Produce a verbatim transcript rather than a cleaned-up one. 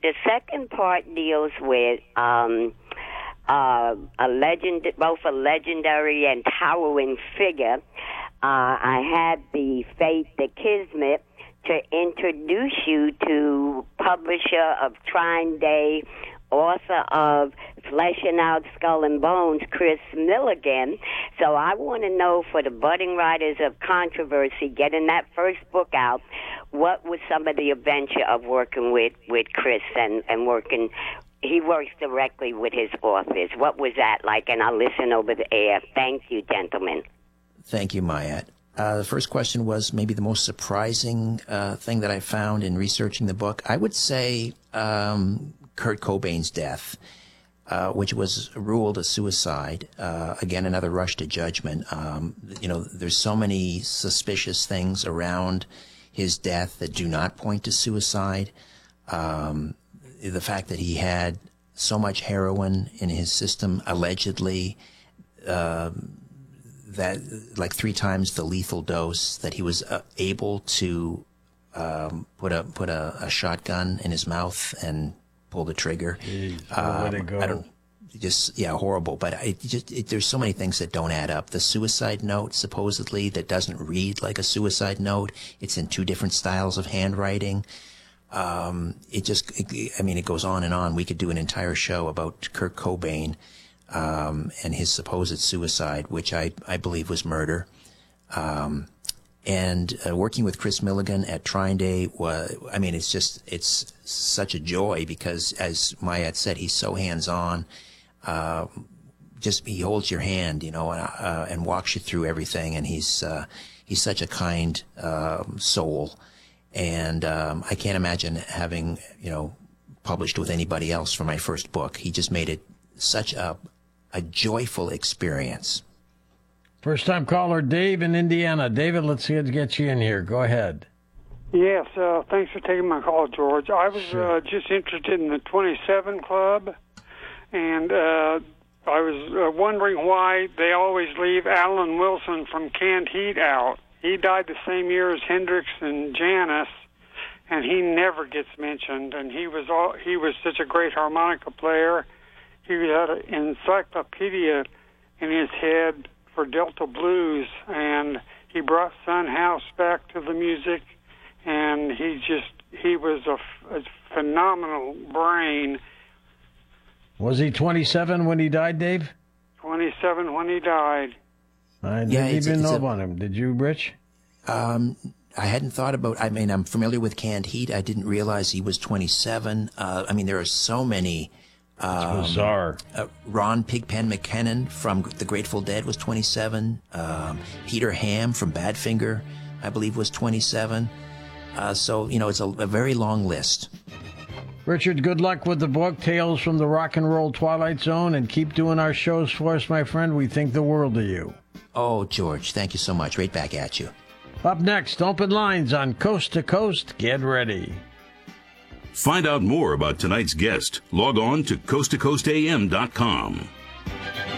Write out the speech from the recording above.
the second part deals with um, uh, a legend, both a legendary and towering figure. Uh, I had the fate, the kismet, to introduce you to publisher of Trine Day, author of Fleshing Out Skull and Bones, Chris Milligan. So I want to know, for the budding writers of controversy, getting that first book out, what was some of the adventure of working with, with Chris and, and working, he works directly with his authors. What was that like? And I'll listen over the air. Thank you, gentlemen. Thank you, Mayat. Uh, the first question was maybe the most surprising uh, thing that I found in researching the book. I would say um, Kurt Cobain's death, uh, which was ruled a suicide. Uh, again, another rush to judgment. Um, you know, there's so many suspicious things around his death that do not point to suicide. Um, the fact that he had so much heroin in his system, allegedly, uh, that like three times the lethal dose, that he was uh, able to um, put a put a, a shotgun in his mouth and pull the trigger. Jeez, um, let it go. I don't, just yeah, horrible. But it just it, there's so many things that don't add up. The suicide note, supposedly, that doesn't read like a suicide note. It's in two different styles of handwriting. Um, it just, it, I mean, it goes on and on. We could do an entire show about Kurt Cobain. Um, and his supposed suicide, which I, I believe was murder. Um, and uh, working with Chris Milligan at Trine Day, was, I mean, it's just, it's such a joy because, as Mayat said, he's so hands-on. Uh, just, he holds your hand, you know, uh, and walks you through everything. And he's, uh, he's such a kind um, soul. And um, I can't imagine having, you know, published with anybody else for my first book. He just made it such a a joyful experience. First time caller, Dave in Indiana. David, let's see, get you in here. Go ahead. Yes, uh, thanks for taking my call, George. I was Sure. uh, just interested in the twenty-seven Club, and uh, I was uh, wondering why they always leave Alan Wilson from Canned Heat out. He died the same year as Hendrix and Janis, and he never gets mentioned. And he was all, he was such a great harmonica player. He had an encyclopedia in his head for Delta blues, and he brought Son House back to the music, and he just, he was a, a phenomenal brain. Was he twenty-seven when he died, Dave? twenty-seven when he died. I didn't Yeah, it's- even it's know a- about him. Did you, Rich? Um, I hadn't thought about, I mean, I'm familiar with Canned Heat. I didn't realize he was twenty-seven. Uh, I mean, there are so many. Um, Bizarre. Uh, Ron Pigpen McKinnon from The Grateful Dead was twenty-seven. Um, Peter Ham from Badfinger, I believe, was twenty-seven. Uh, so, you know, it's a, a very long list. Richard, good luck with the book, Tales from the Rock and Roll Twilight Zone, and keep doing our shows for us, my friend. We think the world of you. Oh, George, thank you so much. Right back at you. Up next, open lines on Coast to Coast. Get ready. Find out more about tonight's guest. Log on to coast to coast a m dot com.